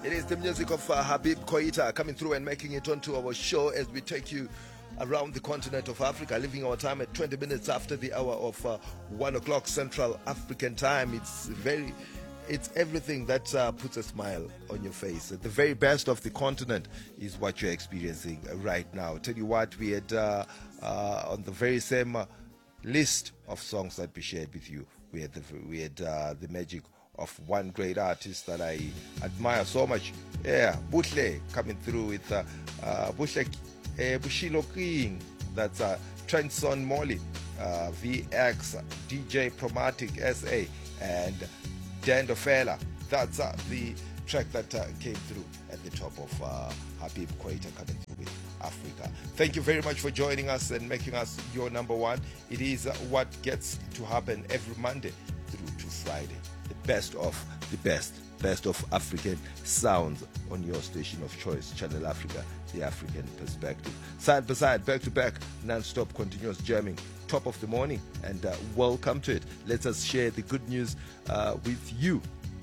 It is the music of Habib Koita coming through and making it onto our show as we take you around the continent of Africa, leaving our time at 20 minutes after the hour of 1 o'clock Central African time. It's everything that puts a smile on your face. The very best of the continent is what you're experiencing right now. Tell you what, we had on the very same list of songs that we shared with you, we had the magic of one great artist that I admire so much. Yeah, Bushle coming through with Bushle Bushilo King. That's Trenson Molly, VX, DJ Promatic SA, and Dandofela. That's the track that came through at the top of Habib Koita coming through with Africa. Thank you very much for joining us and making us your number one. It is what gets to happen every Monday through to Friday. The best of the best of African sounds on your station of choice, Channel Africa, the African perspective. Side by side, back to back, non-stop, continuous jamming, top of the morning, and welcome to it. Let us share the good news with you.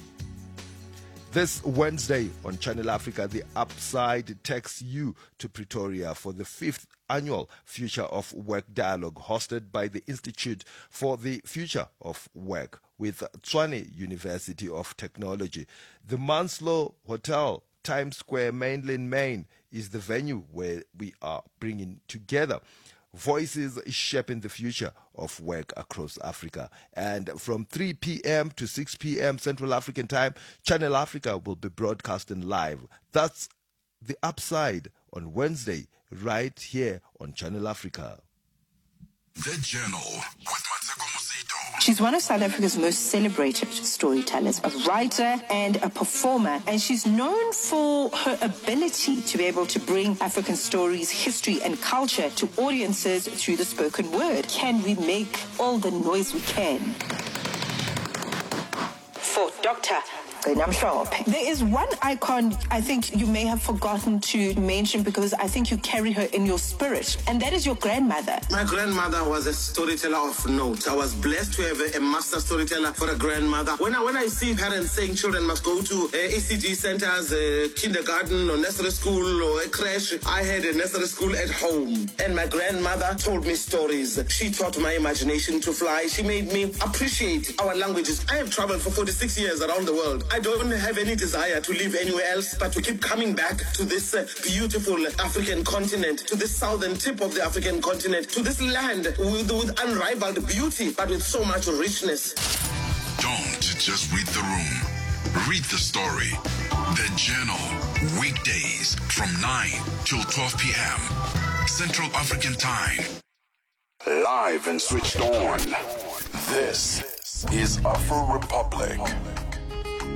This Wednesday on Channel Africa, the Upside takes you to Pretoria for the 5th annual Future of Work Dialogue hosted by the Institute for the Future of Work with Tshwane University of Technology. The Manslow Hotel, Times Square, Mainland Main, is the venue where we are bringing together voices shaping the future of work across Africa. And from 3 p.m. to 6 p.m. Central African time, Channel Africa will be broadcasting live. That's the Upside on Wednesday, right here on Channel Africa. The Journal with Mateko Mosito. She's one of South Africa's most celebrated storytellers, a writer and a performer, and she's known for her ability to be able to bring African stories, history, and culture to audiences through the spoken word. Can we make all the noise we can for Dr. There is one icon I think you may have forgotten to mention because I think you carry her in your spirit, and that is your grandmother. My grandmother was a storyteller of note. I was blessed to have a master storyteller for a grandmother. When I see parents saying children must go to ECD centers, kindergarten or nursery school or a creche, I had a nursery school at home, and my grandmother told me stories. She taught my imagination to fly. She made me appreciate our languages. I have traveled for 46 years around the world. I don't have any desire to live anywhere else, but to keep coming back to this beautiful African continent, to this southern tip of the African continent, to this land with unrivaled beauty, but with so much richness. Don't just read the room. Read the story. The Journal. Weekdays from 9 till 12 p.m. Central African time. Live and switched on. This is Afro Republic.